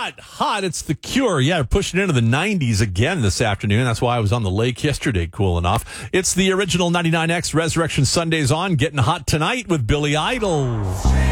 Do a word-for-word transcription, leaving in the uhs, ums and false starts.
Hot, hot. It's The Cure. Yeah, pushing into the nineties again this afternoon. That's why I was on the lake yesterday, cool enough. It's the original ninety-nine X Resurrection Sundays on, getting hot tonight with Billy Idol.